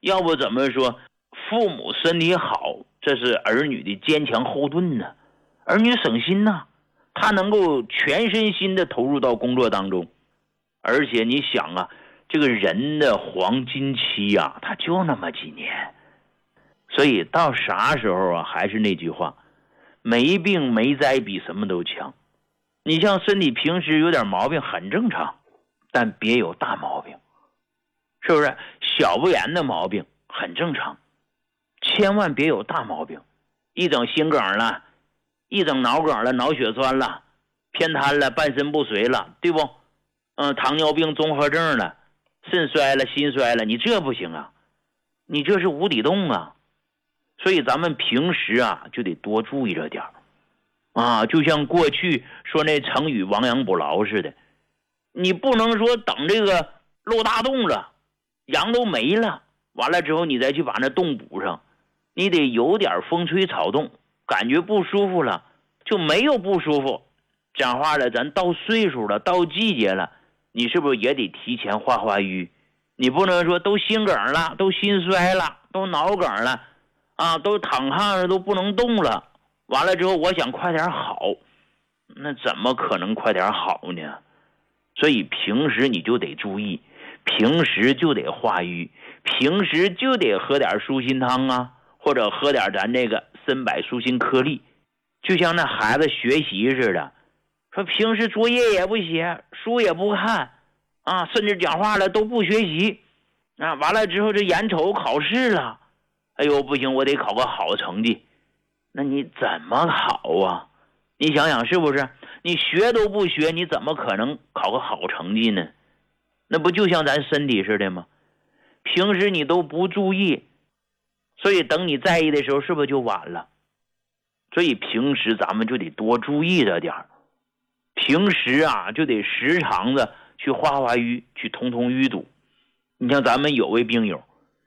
要不怎么说父母身体好，这是儿女的坚强后盾呢？儿女省心呐，他能够全身心的投入到工作当中。而且你想啊，这个人的黄金期啊，他就那么几年，所以到啥时候啊，还是那句话，没病没灾比什么都强。你像身体平时有点毛病很正常，但别有大毛病，是不是？小不言的毛病很正常，千万别有大毛病，一整心梗了，一整脑梗了，脑血栓了，偏瘫了，半身不遂了，对不？糖尿病综合症了，肾衰了，心衰了，你这不行啊，你这是无底洞啊。所以咱们平时啊就得多注意这点啊，就像过去说那成语亡羊补牢似的，你不能说等这个漏大洞了，羊都没了，完了之后你再去把那洞补上，你得有点风吹草动，感觉不舒服了就没有不舒服。讲话了，咱到岁数了，到季节了，你是不是也得提前化化瘀？你不能说都心梗了，都心衰了，都脑梗了啊，都躺炕上都不能动了，完了之后我想快点好，那怎么可能快点好呢？所以平时你就得注意，平时就得化瘀，平时就得喝点舒心汤啊，或者喝点咱这个参柏舒心颗粒。就像那孩子学习似的，说平时作业也不写，书也不看啊，甚至讲话了都不学习啊，完了之后这眼瞅考试了，哎呦不行，我得考个好成绩，那你怎么考啊？你想想是不是？你学都不学，你怎么可能考个好成绩呢？那不就像咱身体似的吗？平时你都不注意，所以等你在意的时候是不是就晚了？所以平时咱们就得多注意这点，平时啊就得时常的去化化瘀，去通通淤堵。你像咱们有位病友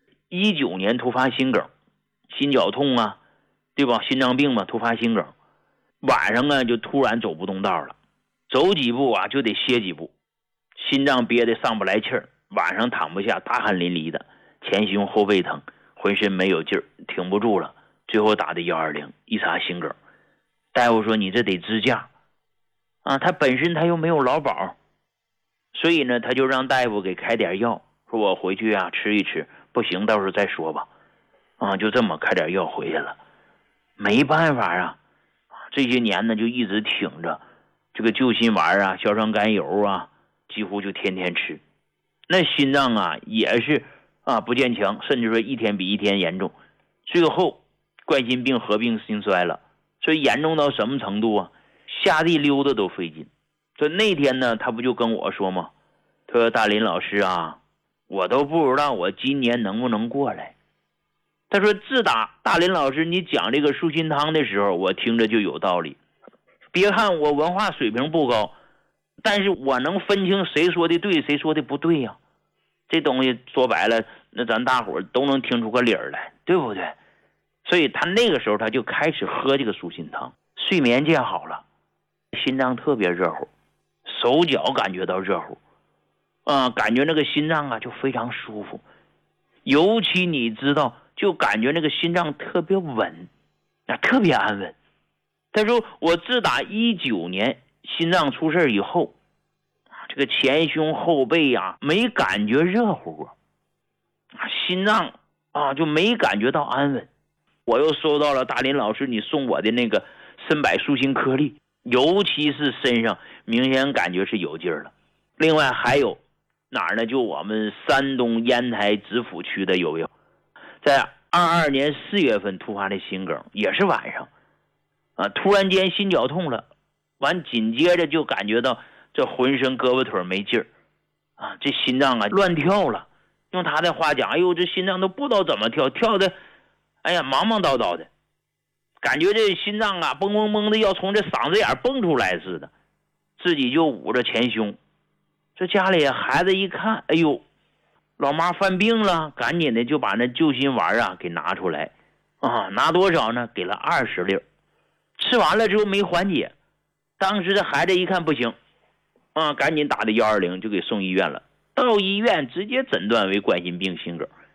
19年突发心梗，心绞痛啊，对吧？心脏病嘛，突发心梗，晚上啊就突然走不动道了，走几步啊就得歇几步，心脏憋得上不来气儿，晚上躺不下，大汗淋漓的，前胸后背疼，浑身没有劲儿，挺不住了，最后打的120，一查心梗。大夫说你这得支架啊，他本身他又没有劳保，所以呢他就让大夫给开点药，说我回去啊吃一吃，不行到时候再说吧。啊，就这么开点药回去了。没办法啊，这些年呢就一直挺着这个救心丸啊，硝酸甘油啊，几乎就天天吃。那心脏啊也是啊不坚强，甚至说一天比一天严重，最后冠心病合并心衰了。所以严重到什么程度啊？下地溜达都费劲。所以那天呢他不就跟我说吗？他说大林老师啊，我都不知道我今年能不能过来。他说自打大林老师你讲这个舒心汤的时候，我听着就有道理。别看我文化水平不高，但是我能分清谁说的对谁说的不对呀。这东西说白了，那咱大伙都能听出个理儿来，对不对？所以他那个时候他就开始喝这个舒心汤，睡眠见好了，心脏特别热乎，手脚感觉到热乎感觉那个心脏啊就非常舒服，尤其你知道就感觉那个心脏特别稳特别安稳。他说我自打19年心脏出事以后，这个前胸后背啊没感觉热乎过，心脏就没感觉到安稳。我又收到了大林老师你送我的那个参柏舒心颗粒，尤其是身上明显感觉是有劲儿了。另外还有哪儿呢？就我们山东烟台知府区的有没有在22年4月份突发的心梗，也是晚上突然间心绞痛了，完紧接着就感觉到这浑身胳膊腿没劲儿这心脏乱跳了。用他的话讲，哎呦这心脏都不知道怎么跳，跳的哎呀忙忙叨叨的，感觉这心脏蹦蹦蹦的要从这嗓子眼蹦出来似的，自己就捂着前胸。这家里孩子一看，哎呦老妈犯病了，赶紧的就把那救心丸给拿出来拿多少呢？给了20粒。吃完了之后没缓解，当时这孩子一看不行赶紧打的120就给送医院了。到医院直接诊断为冠心病心梗。